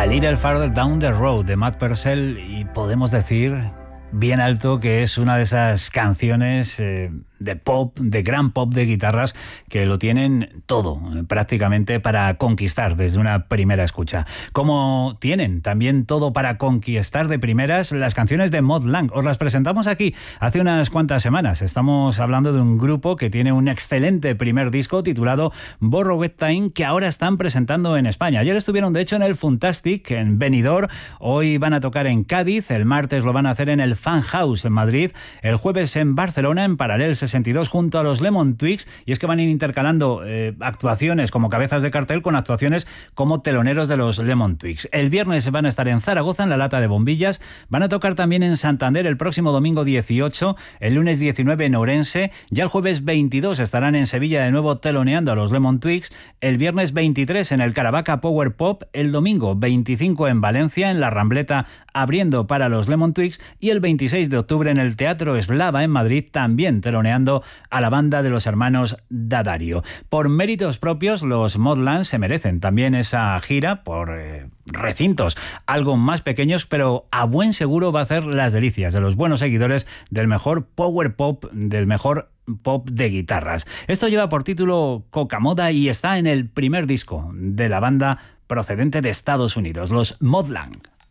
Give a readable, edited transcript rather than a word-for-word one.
A Little Farther Down the Road de Matt Purcell, y podemos decir bien alto que es una de esas canciones de pop, de gran pop de guitarras que lo tienen todo prácticamente para conquistar desde una primera escucha. Como tienen también todo para conquistar de primeras las canciones de Mod Lang. Os las presentamos aquí hace unas cuantas semanas. Estamos hablando de un grupo que tiene un excelente primer disco titulado Borrowed Time, que ahora están presentando en España. Ayer estuvieron de hecho en el Funtastic en Benidorm, hoy van a tocar en Cádiz, el martes lo van a hacer en el Fan House en Madrid, el jueves en Barcelona, en Paralel 62 junto a los Lemon Twigs, y es que van a ir intercalando actuaciones como cabezas de cartel con actuaciones como teloneros de los Lemon Twigs. El viernes van a estar en Zaragoza, en la Lata de Bombillas, van a tocar también en Santander el próximo domingo 18, el lunes 19 en Ourense, ya el jueves 22 estarán en Sevilla de nuevo teloneando a los Lemon Twigs, el viernes 23 en el Caravaca Power Pop, el domingo 25 en Valencia, en la Rambleta, abriendo para los Lemon Twigs, y el 26 de octubre en el Teatro Eslava en Madrid, también teloneando a la banda de los hermanos D'Addario. Por méritos propios, los Mod Lang se merecen también esa gira por recintos algo más pequeños, pero a buen seguro va a hacer las delicias de los buenos seguidores del mejor power pop, del mejor pop de guitarras. Esto lleva por título Coca Moda y está en el primer disco de la banda procedente de Estados Unidos, los Mod Lang.